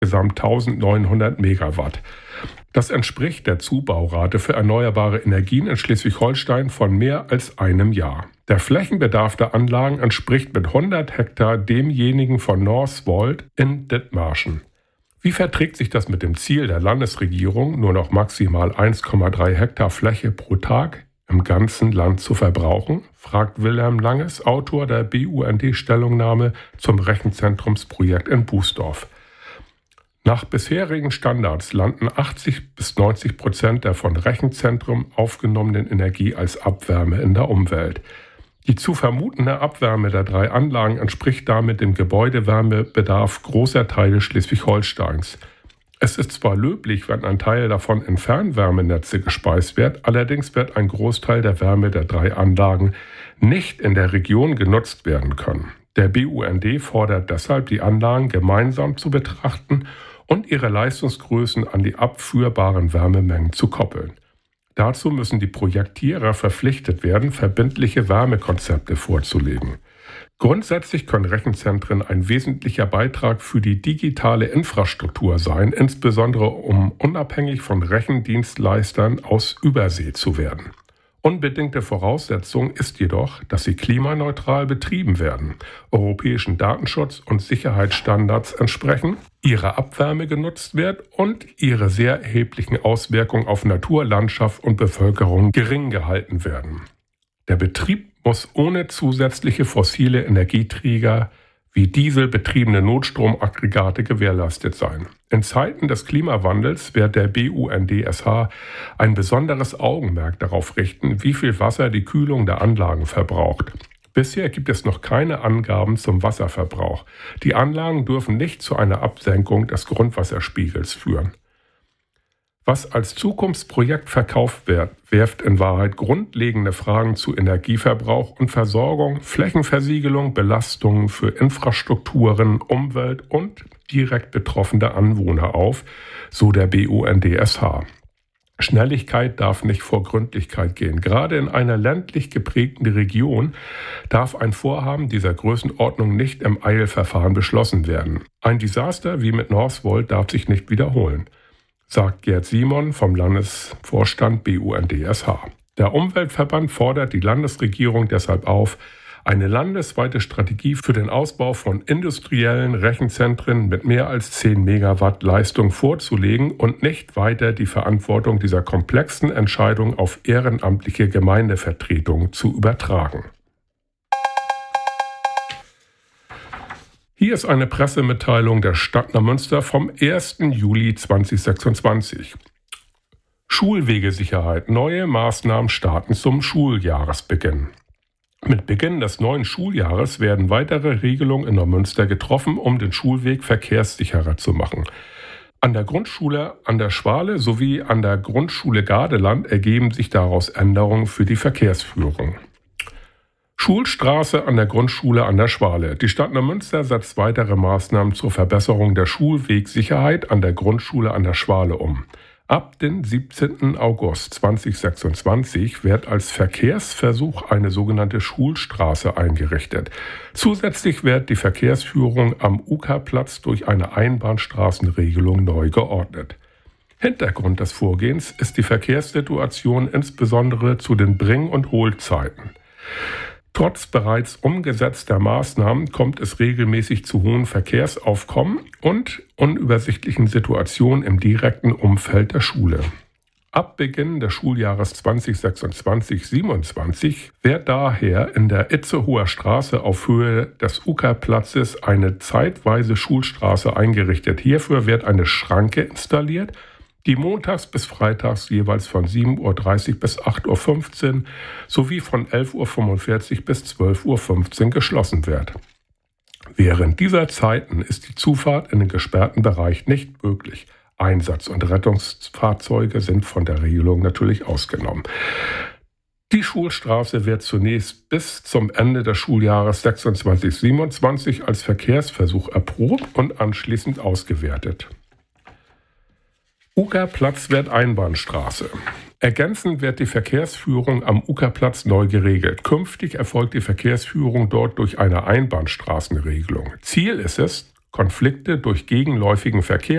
insgesamt 1900 Megawatt. Das entspricht der Zubaurate für erneuerbare Energien in Schleswig-Holstein von mehr als einem Jahr. Der Flächenbedarf der Anlagen entspricht mit 100 Hektar demjenigen von Northvolt in Dithmarschen. Wie verträgt sich das mit dem Ziel der Landesregierung, nur noch maximal 1,3 Hektar Fläche pro Tag im ganzen Land zu verbrauchen, fragt Wilhelm Langes, Autor der BUND-Stellungnahme zum Rechenzentrumsprojekt in Bußdorf. Nach bisherigen Standards landen 80-90% der von Rechenzentrum aufgenommenen Energie als Abwärme in der Umwelt. Die zu vermutende Abwärme der 3 Anlagen entspricht damit dem Gebäudewärmebedarf großer Teile Schleswig-Holsteins. Es ist zwar löblich, wenn ein Teil davon in Fernwärmenetze gespeist wird, allerdings wird ein Großteil der Wärme der 3 Anlagen nicht in der Region genutzt werden können. Der BUND fordert deshalb, die Anlagen gemeinsam zu betrachten und ihre Leistungsgrößen an die abführbaren Wärmemengen zu koppeln. Dazu müssen die Projektierer verpflichtet werden, verbindliche Wärmekonzepte vorzulegen. Grundsätzlich können Rechenzentren ein wesentlicher Beitrag für die digitale Infrastruktur sein, insbesondere um unabhängig von Rechendienstleistern aus Übersee zu werden. Unbedingte Voraussetzung ist jedoch, dass sie klimaneutral betrieben werden, europäischen Datenschutz- und Sicherheitsstandards entsprechen, ihre Abwärme genutzt wird und ihre sehr erheblichen Auswirkungen auf Natur, Landschaft und Bevölkerung gering gehalten werden. Der Betrieb muss ohne zusätzliche fossile Energieträger wie dieselbetriebene Notstromaggregate gewährleistet sein. In Zeiten des Klimawandels wird der BUND-SH ein besonderes Augenmerk darauf richten, wie viel Wasser die Kühlung der Anlagen verbraucht. Bisher gibt es noch keine Angaben zum Wasserverbrauch. Die Anlagen dürfen nicht zu einer Absenkung des Grundwasserspiegels führen. Was als Zukunftsprojekt verkauft wird, wirft in Wahrheit grundlegende Fragen zu Energieverbrauch und Versorgung, Flächenversiegelung, Belastungen für Infrastrukturen, Umwelt und direkt betroffene Anwohner auf, so der BUND-SH. Schnelligkeit darf nicht vor Gründlichkeit gehen. Gerade in einer ländlich geprägten Region darf ein Vorhaben dieser Größenordnung nicht im Eilverfahren beschlossen werden. Ein Desaster wie mit Northvolt darf sich nicht wiederholen, sagt Gerd Simon vom Landesvorstand BUND-SH. Der Umweltverband fordert die Landesregierung deshalb auf, eine landesweite Strategie für den Ausbau von industriellen Rechenzentren mit mehr als 10 Megawatt Leistung vorzulegen und nicht weiter die Verantwortung dieser komplexen Entscheidung auf ehrenamtliche Gemeindevertretungen zu übertragen. Hier ist eine Pressemitteilung der Stadt Neumünster vom 1. Juli 2026. Schulwegesicherheit. Neue Maßnahmen starten zum Schuljahresbeginn. Mit Beginn des neuen Schuljahres werden weitere Regelungen in Neumünster getroffen, um den Schulweg verkehrssicherer zu machen. An der Grundschule an der Schwale sowie an der Grundschule Gardeland ergeben sich daraus Änderungen für die Verkehrsführung. Schulstraße an der Grundschule an der Schwale. Die Stadt Neumünster setzt weitere Maßnahmen zur Verbesserung der Schulwegsicherheit an der Grundschule an der Schwale um. Ab dem 17. August 2026 wird als Verkehrsversuch eine sogenannte Schulstraße eingerichtet. Zusätzlich wird die Verkehrsführung am Ukerplatz durch eine Einbahnstraßenregelung neu geordnet. Hintergrund des Vorgehens ist die Verkehrssituation insbesondere zu den Bring- und Hohlzeiten. Trotz bereits umgesetzter Maßnahmen kommt es regelmäßig zu hohen Verkehrsaufkommen und unübersichtlichen Situationen im direkten Umfeld der Schule. Ab Beginn des Schuljahres 2026/27 wird daher in der Itzehoer Straße auf Höhe des Ukerplatzes eine zeitweise Schulstraße eingerichtet. Hierfür wird eine Schranke installiert, die montags bis freitags jeweils von 7.30 Uhr bis 8.15 Uhr sowie von 11.45 Uhr bis 12.15 Uhr geschlossen wird. Während dieser Zeiten ist die Zufahrt in den gesperrten Bereich nicht möglich. Einsatz- und Rettungsfahrzeuge sind von der Regelung natürlich ausgenommen. Die Schulstraße wird zunächst bis zum Ende des Schuljahres 26/27 als Verkehrsversuch erprobt und anschließend ausgewertet. Ukerplatz wird Einbahnstraße. Ergänzend wird die Verkehrsführung am Ukerplatz neu geregelt. Künftig erfolgt die Verkehrsführung dort durch eine Einbahnstraßenregelung. Ziel ist es, Konflikte durch gegenläufigen Verkehr